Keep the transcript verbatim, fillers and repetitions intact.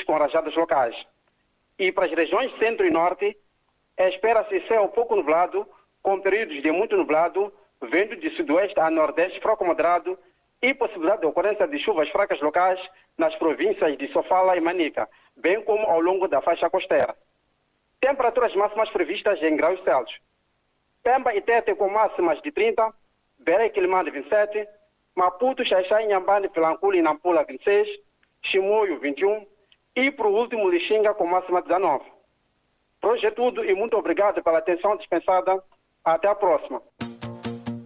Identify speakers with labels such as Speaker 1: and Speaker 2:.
Speaker 1: com rajadas locais. E para as regiões centro e norte, espera-se céu pouco nublado, com períodos de muito nublado, vento de sudoeste a nordeste fraco moderado e possibilidade de ocorrência de chuvas fracas locais nas províncias de Sofala e Manica, bem como ao longo da faixa costeira. Temperaturas máximas previstas em graus Celsius. Pemba e Tete com máximas de trinta, Belém e Quilimane vinte e sete, Maputo, Xaixai, Inhambane, Vilankulu e Nampula vinte e seis, Chimoio vinte e um e, por último, Lixinga com máxima dezenove. Por hoje é tudo e muito obrigado pela atenção dispensada. Até a próxima.